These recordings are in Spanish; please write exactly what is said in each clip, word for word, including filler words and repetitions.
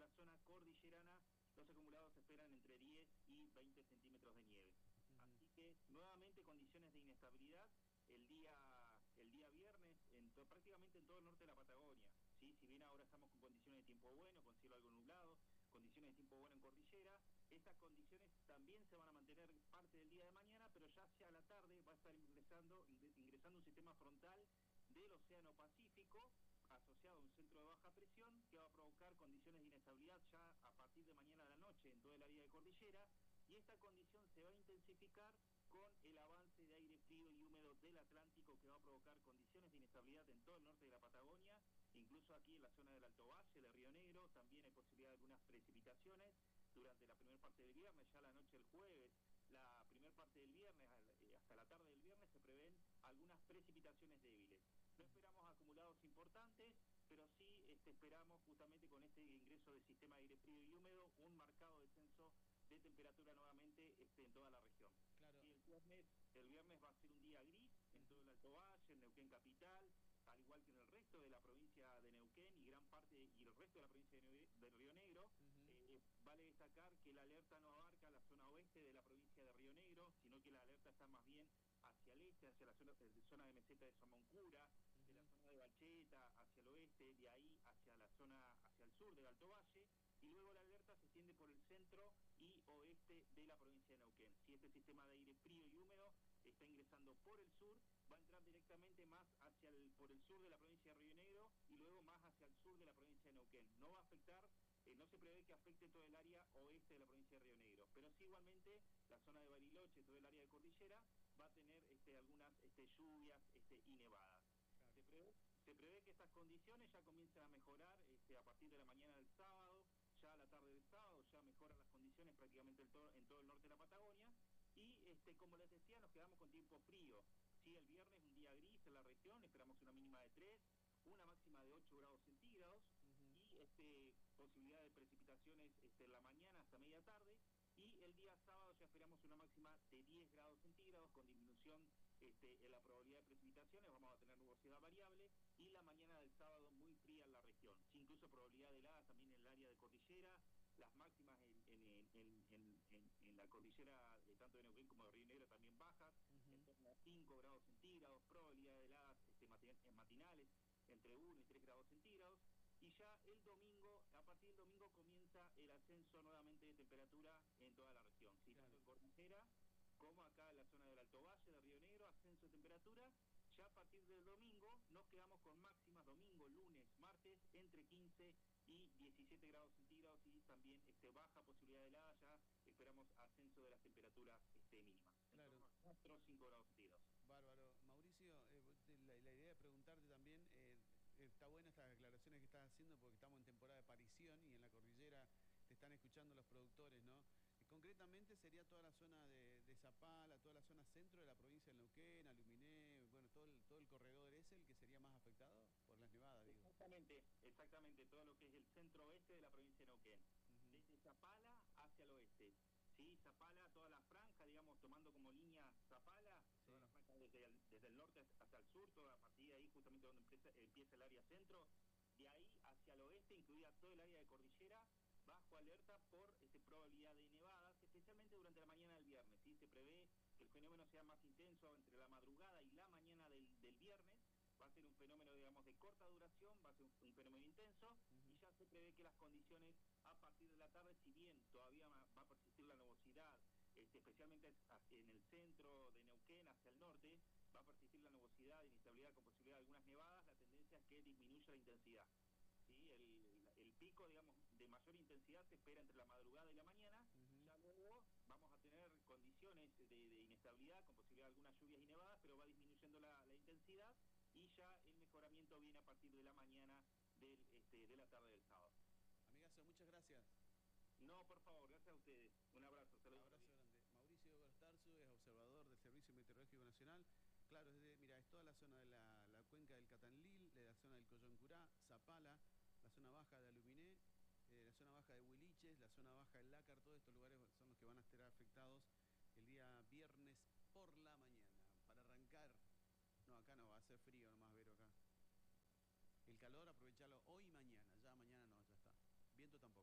la zona cordillerana los acumulados se esperan entre diez y veinte centímetros de nieve. Uh-huh. Así que nuevamente condiciones de inestabilidad el día el día viernes en to, prácticamente en todo el norte de la Patagonia. ¿Sí? Si bien ahora estamos con condiciones de tiempo bueno, con cielo algo nublado, condiciones de tiempo bueno en cordillera, estas condiciones también se van a mantener parte del día de mañana, pero ya hacia la tarde va a estar ingresando, ingresando un sistema frontal del Océano Pacífico, asociado a un centro de baja presión, que va a provocar condiciones de inestabilidad ya a partir de mañana a la noche en todo el área de cordillera, y esta condición se va a intensificar con el avance de aire frío y húmedo del Atlántico, que va a provocar condiciones de inestabilidad en todo el norte de la Patagonia, incluso aquí en la zona del Alto Valle, de Río Negro, también hay posibilidad de algunas precipitaciones durante la primera parte del viernes, ya la noche del jueves, la primera parte del viernes, hasta la tarde del viernes se prevén algunas precipitaciones débiles. No esperamos acumulados importantes, pero sí este, esperamos justamente con este ingreso del sistema de aire frío y húmedo un marcado descenso de temperatura nuevamente este, en toda la región. Claro. Sí, el viernes, el viernes va a ser un día gris en todo el Alto Valle, en Neuquén capital, al igual que en el resto de la provincia de Neuquén y gran parte y el resto de la provincia de, de Río Negro. Uh-huh. eh, vale destacar que la alerta no abarca la zona oeste de la provincia de Río Negro, sino que la alerta está más bien hacia el este, hacia la zona, de, zona de meseta de Somoncura, uh-huh. de la zona de Balcheta, hacia el oeste, de ahí hacia la zona, hacia el sur del Alto Valle, y luego la alerta se extiende por el centro y oeste de la provincia de Neuquén. Si este sistema de aire frío y húmedo está ingresando por el sur, va a entrar directamente más hacia el, por el sur de la provincia de Río Negro y luego más hacia el sur de la provincia de Neuquén. No va a afectar, eh, no se prevé que afecte todo el área oeste de la provincia de Río Negro, pero sí igualmente la zona de Bariloche, todo el área de cordillera, va a tener este, algunas este, lluvias este, y nevadas. Claro. Se prevé, se prevé que estas condiciones ya comiencen a mejorar este, a partir de la mañana del sábado, ya a la tarde del sábado, ya mejoran las condiciones prácticamente en todo, en todo el norte de la Patagonia, y este, como les decía, nos quedamos con tiempo frío. Sí, el viernes un día gris en la región, esperamos una mínima de tres, una máxima de ocho grados centígrados, uh-huh. y este, posibilidad de precipitaciones este, en la mañana hasta media tarde, y el día sábado ya esperamos una máxima de diez grados centígrados con disminución este, en la probabilidad de precipitaciones, vamos a tener nubosidad variable, y la mañana del sábado muy fría en la región, sí, incluso probabilidad de heladas también en el área de cordillera, las máximas en, en, en, en, en, en la cordillera de tanto de Neuquén como de Río Negro también bajas, uh-huh. en torno a cinco grados centígrados, probabilidad de heladas este, matinales entre uno y tres grados centígrados, y ya el domingo, a partir del domingo comienza el ascenso nuevamente de temperatura en toda la región, ¿sí? Claro. Tanto en cordillera como acá en la zona del Alto Valle de Río Negro, ascenso de temperatura. Ya a partir del domingo nos quedamos con máximas domingo, lunes, martes, entre quince y diecisiete grados centígrados, y también este, baja posibilidad de helada, ya esperamos ascenso de las temperaturas este, mínimas, claro. en torno a cuatro o cinco grados centígrados. Bárbaro. Mauricio, eh, la, la idea de preguntarte también, eh, está buena estas declaraciones que estás haciendo porque estamos en temporada de aparición y en la cordillera te están escuchando los productores, ¿no? Eh, concretamente sería toda la zona de, de Zapala, toda la zona centro de la provincia de Neuquén, Aluminé, bueno, todo el, todo el corredor es el que sería más afectado por las nevadas, digo. Exactamente, exactamente, todo lo que es el centro oeste de la provincia de Neuquén, uh-huh. desde Zapala hacia el oeste. Sí, Zapala, toda la franja, digamos, tomando como línea Zapala, sí. toda la franja desde el, desde el norte hasta el sur, toda a partir de ahí justamente donde empieza, empieza el área centro, de ahí hacia el oeste, incluida todo el área de cordillera, bajo alerta por este, probabilidad de nevadas, especialmente durante la mañana del viernes. ¿Sí? Se prevé que el fenómeno sea más intenso entre la madrugada y la mañana del, del viernes, va a ser un fenómeno, digamos, de corta duración, va a ser un, un fenómeno intenso, uh-huh. y ya se prevé que las condiciones a partir de la tarde, si bien todavía va a persistir la nubosidad, este, especialmente en el centro de Neuquén hacia el norte, va a persistir la nubosidad, inestabilidad con posibilidad de algunas nevadas, la tendencia es que disminuya la intensidad. ¿Sí? El, el pico, digamos, de mayor intensidad se espera entre la madrugada y la mañana, uh-huh. ya luego vamos a tener condiciones de, de inestabilidad con posibilidad de algunas lluvias y nevadas, pero va disminuyendo la, la intensidad, y ya el mejoramiento viene a partir de la mañana del, este, de la tarde del sábado. Amigazo, muchas gracias. No, por favor, gracias a ustedes. Un abrazo. Un abrazo grande. Mauricio Gorostarzu es observador del Servicio Meteorológico Nacional. Claro, es de, mira, es toda la zona de la, la cuenca del Catanlil, de la zona del Coyoncurá, Zapala, la zona baja de Aluminé, eh, la zona baja de Huiliches, la zona baja del Lácar. Todos estos lugares son los que van a estar afectados el día viernes por la mañana. Para arrancar, no, acá no, va a ser frío nomás, Vero, acá. El calor, aprovecharlo hoy y mañana. Ya mañana no, ya está. Viento tampoco, no.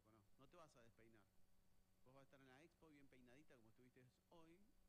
te vas a despeinar. Vos vas a estar en la expo bien peinadita como estuviste hoy,